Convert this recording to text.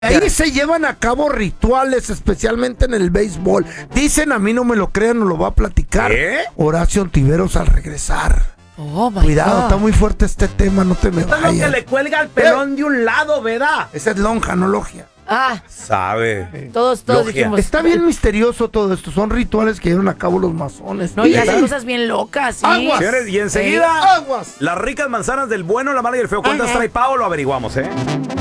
Ahí se llevan a cabo rituales, especialmente en el béisbol. Dicen, a mí no me lo crean, nos lo va a platicar Horacio Ontiveros al regresar. Cuidado, está muy fuerte este tema, no te me vayas. Esto es lo que le cuelga al pelón de un lado, ¿verdad? Esa es lonja, no logia. Sabe. Todos dijimos. Está bien misterioso todo esto. Son rituales que llevan a cabo los masones. No, y hacen cosas bien locas, ¿sí? Aguas. Señores, y enseguida, las ricas manzanas del bueno, la mala y el feo. ¿Cuántas trae Pau? Lo averiguamos,